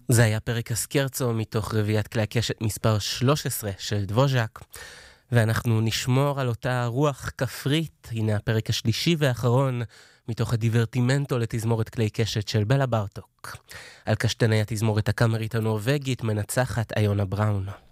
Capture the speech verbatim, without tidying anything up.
זה היה פרק הסקרצו מתוך רביעיית כלי הקשת מספר שלוש עשרה של דבוז'ק, ואנחנו נשמור על אותה רוח כפרית. הנה הפרק השלישי והאחרון מתוך הדיברטימנטו לתזמורת כלי קשת של בלה בארטוק. על קשתני התזמורת הקאמרית הנורווגית מנצחת איונה בראון.